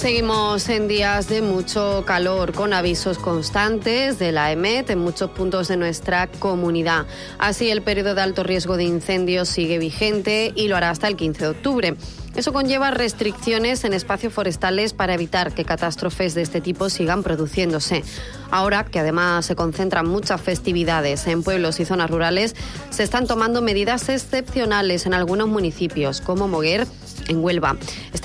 Seguimos en días de mucho calor, con avisos constantes de la EMET en muchos puntos de nuestra comunidad. Así, el periodo de alto riesgo de incendios sigue vigente y lo hará hasta el 15 de octubre. Eso conlleva restricciones en espacios forestales para evitar que catástrofes de este tipo sigan produciéndose. Ahora que además se concentran muchas festividades en pueblos y zonas rurales, se están tomando medidas excepcionales en algunos municipios, como Moguer, en Huelva.